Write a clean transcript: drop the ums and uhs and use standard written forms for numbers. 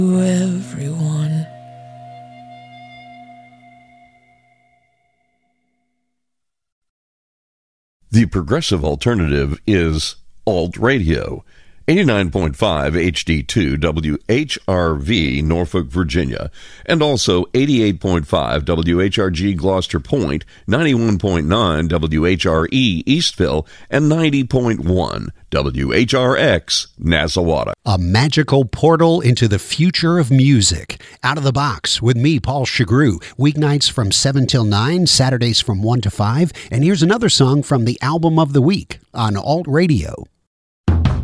Everyone. The progressive alternative is Alt Radio. 89.5 HD2 WHRV, Norfolk, Virginia, and also 88.5 WHRG Gloucester Point, 91.9 WHRE Eastville, and 90.1 WHRX Nassauwata. A magical portal into the future of music. Out of the Box with me, Paul Chagru. Weeknights from 7 till 9, Saturdays from 1 to 5. And here's another song from the album of the week on Alt Radio.